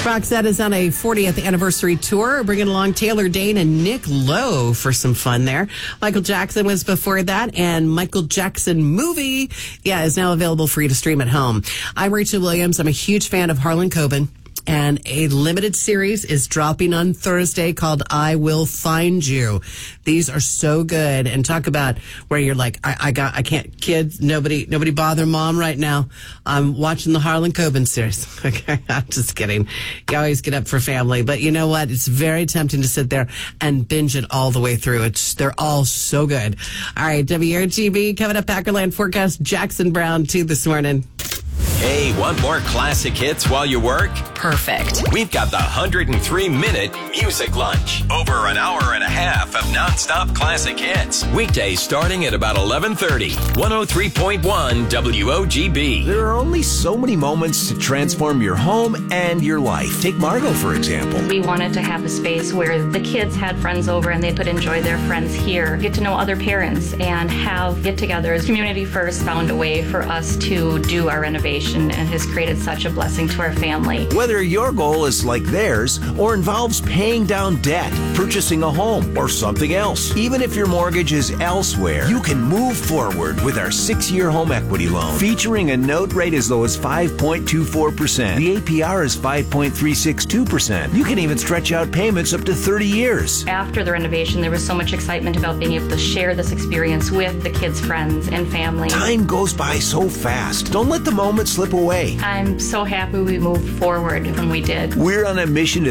Roxette is on a 40th anniversary tour, bringing along Taylor Dayne and Nick Lowe for some fun there. Michael Jackson was before that, and Michael Jackson Movie, is now available for you to stream at home. I'm Rachel Williams. I'm a huge fan of Harlan Coben. And a limited series is dropping on Thursday called I Will Find You. These are so good. And talk about where you're like, I can't, kids, nobody bother mom right now. I'm watching the Harlan Coben series. Okay, I'm just kidding. You always get up for family. But you know what? It's very tempting to sit there and binge it all the way through. They're all so good. All right, WRGB coming up, Packerland forecast, Jackson Brown 2 this morning. Hey, want more classic hits while you work? Perfect. We've got the 103-minute Music Lunch. Over an hour and a half of nonstop classic hits. Weekdays starting at about 11:30. 103.1 WOGB. There are only so many moments to transform your home and your life. Take Margot, for example. We wanted to have a space where the kids had friends over and they could enjoy their friends here, get to know other parents, and have get-togethers. Community First found a way for us to do our renovation and has created such a blessing to our family. Whether your goal is like theirs or involves paying down debt, purchasing a home, or something else, even if your mortgage is elsewhere, you can move forward with our 6-year home equity loan. Featuring a note rate as low as 5.24%. The APR is 5.362%. You can even stretch out payments up to 30 years. After the renovation, there was so much excitement about being able to share this experience with the kids' friends and family. Time goes by so fast. Don't let the moment slip away. I'm so happy we moved forward when we did. We're on a mission to